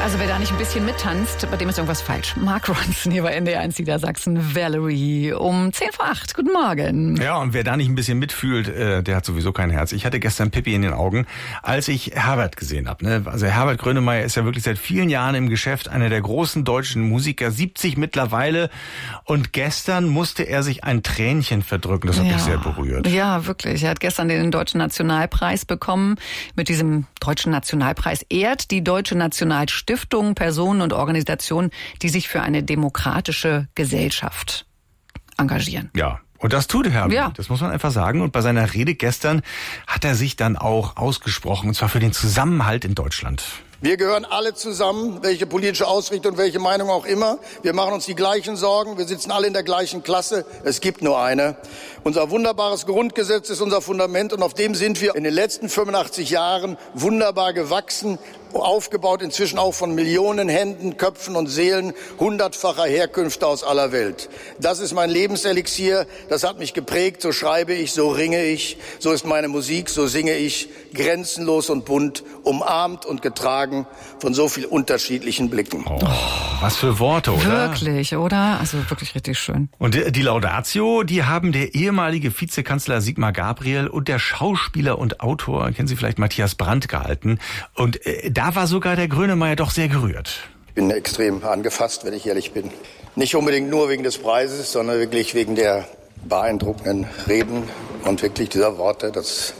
Also wer da nicht ein bisschen mittanzt, bei dem ist irgendwas falsch. Mark Ronson hier bei NDR 1 Niedersachsen, Valerie, um 7:10. Guten Morgen. Ja, und wer da nicht ein bisschen mitfühlt, der hat sowieso kein Herz. Ich hatte gestern Pippi in den Augen, als ich Herbert gesehen habe. Ne? Also Herbert Grönemeyer ist ja wirklich seit vielen Jahren im Geschäft, einer der großen deutschen Musiker, 70 mittlerweile. Und gestern musste er sich ein Tränchen verdrücken. Das hat mich sehr berührt. Ja, wirklich. Er hat gestern den Deutschen Nationalpreis bekommen. Mit diesem Deutschen Nationalpreis ehrt die Deutsche Nationalstiftung Personen und Organisationen, die sich für eine demokratische Gesellschaft engagieren. Ja. Und das tut Herbert, ja. Das muss man einfach sagen. Und bei seiner Rede gestern hat er sich dann auch ausgesprochen, und zwar für den Zusammenhalt in Deutschland. Wir gehören alle zusammen, welche politische Ausrichtung, welche Meinung auch immer. Wir machen uns die gleichen Sorgen. Wir sitzen alle in der gleichen Klasse. Es gibt nur eine. Unser wunderbares Grundgesetz ist unser Fundament und auf dem sind wir in den letzten 85 Jahren wunderbar gewachsen, aufgebaut inzwischen auch von Millionen Händen, Köpfen und Seelen hundertfacher Herkünfte aus aller Welt. Das ist mein Lebenselixier, das hat mich geprägt, so schreibe ich, so ringe ich, so ist meine Musik, so singe ich, grenzenlos und bunt, umarmt und getragen von so viel unterschiedlichen Blicken. Oh, was für Worte, oder? Wirklich, oder? Also wirklich richtig schön. Und die Laudatio, die haben der ehemalige Vizekanzler Sigmar Gabriel und der Schauspieler und Autor, kennen Sie vielleicht, Matthias Brandt gehalten. Und da war sogar der Grönemeyer doch sehr gerührt. Ich bin extrem angefasst, wenn ich ehrlich bin. Nicht unbedingt nur wegen des Preises, sondern wirklich wegen der beeindruckenden Reden und wirklich dieser Worte. Das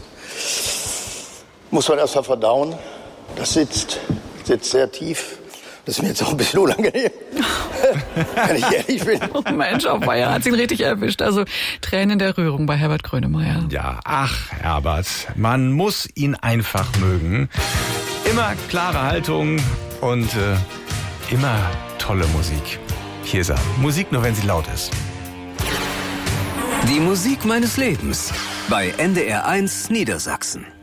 muss man erst mal verdauen. Das sitzt sehr tief. Das ist mir jetzt auch ein bisschen unangenehm, wenn ich ehrlich bin. Oh Mensch, auf Bayer hat's ihn richtig erwischt. Also Tränen der Rührung bei Herbert Grönemeyer. Ja, ach Herbert, man muss ihn einfach mögen. Immer klare Haltung und immer tolle Musik. Hier ist er. Musik nur, wenn sie laut ist. Die Musik meines Lebens bei NDR 1 Niedersachsen.